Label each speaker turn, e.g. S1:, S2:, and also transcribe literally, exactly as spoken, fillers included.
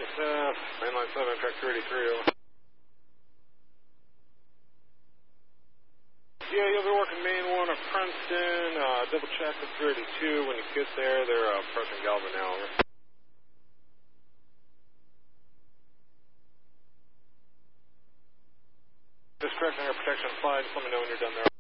S1: uh, mainline seven, track two eighty-three, over. Yeah, you'll be working main one of Princeton, uh, double check the three eighty-two. When you get there, they're uh, approaching Galvin now, over. Just correcting our protection flight, just let me know when you're done there.